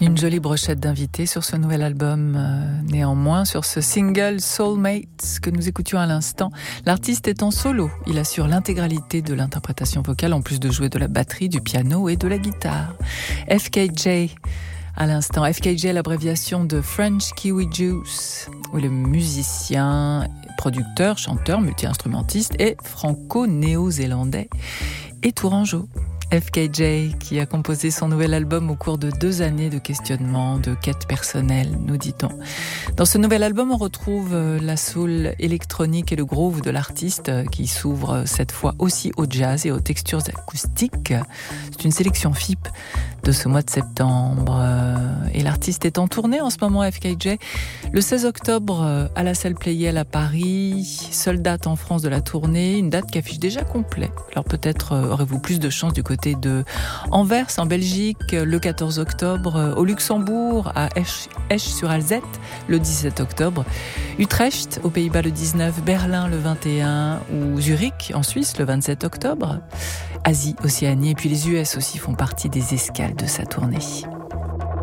Une jolie brochette d'invités sur ce nouvel album. Néanmoins, sur ce single Soulmates que nous écoutions à l'instant, l'artiste est en solo. Il assure l'intégralité de l'interprétation vocale en plus de jouer de la batterie, du piano et de la guitare. FKJ à l'instant. FKJ, l'abréviation de French Kiwi Juice, où le musicien, producteur, chanteur, multi-instrumentiste est franco-néo-zélandais et tourangeau. FKJ, qui a composé son nouvel album au cours de 2 années de questionnement, de quête personnelle, nous dit-on. Dans ce nouvel album, on retrouve la soul électronique et le groove de l'artiste qui s'ouvre cette fois aussi au jazz et aux textures acoustiques. C'est une sélection FIP de ce mois de septembre. Et l'artiste est en tournée en ce moment, FKJ. Le 16 octobre, à la salle Playel à Paris. Seule date en France de la tournée, une date qui affiche déjà complet. Alors peut-être aurez-vous plus de chance du côté de Anvers, en Belgique, le 14 octobre, au Luxembourg, à Esch-sur-Alzette, le 17 octobre, Utrecht, aux Pays-Bas, le 19, Berlin, le 21, ou Zurich, en Suisse, le 27 octobre, Asie, Océanie, et puis les US aussi font partie des escales de sa tournée.